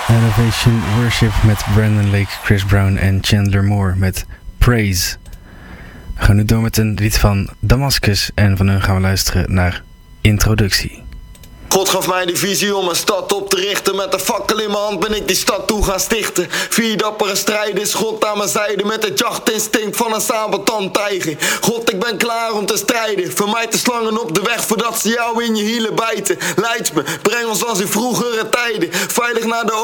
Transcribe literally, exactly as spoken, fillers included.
Elevation Worship met Brandon Lake, Chris Brown en Chandler Moore met Praise. We gaan nu door met een lied van Damascus en van hun gaan we luisteren naar Introductie. God gaf mij de visie om een stad op te richten. Met een fakkel in mijn hand ben ik die stad toe gaan stichten. Vier dappere strijders, God aan mijn zijde. Met het jachtinstinct van een sabeltand tijger. God, ik ben klaar om te strijden. Vermijd de slangen op de weg voordat ze jou in je hielen bijten. Leid me, breng ons als in vroegere tijden. Veilig naar de